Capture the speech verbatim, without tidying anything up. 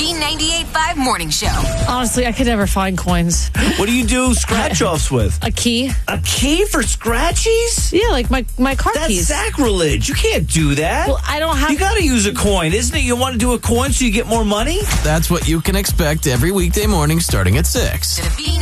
B ninety-eight point five Morning Show. Honestly, I could never find coins. What do you do scratch-offs with? A key. A key for scratchies? Yeah, like my, my car That's keys. sacrilege. You can't do that. Well, I don't have... You got to use a coin, isn't it? You want to do a coin so you get more money? That's what you can expect every weekday morning starting at six. To the B